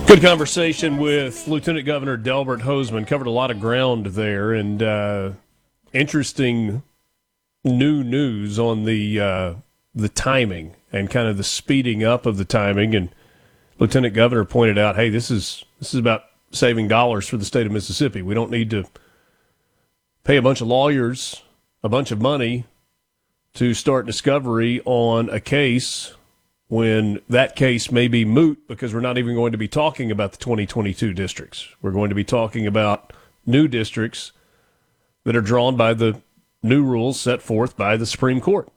Good conversation with Lieutenant Governor Delbert Hosemann. Covered a lot of ground there, and interesting new news on the timing and kind of the speeding up of the timing. And Lieutenant Governor pointed out, hey, this is about saving dollars for the state of Mississippi. We don't need to pay a bunch of lawyers a bunch of money to start discovery on a case when that case may be moot, because we're not even going to be talking about the 2022 districts. We're going to be talking about new districts that are drawn by the new rules set forth by the Supreme Court.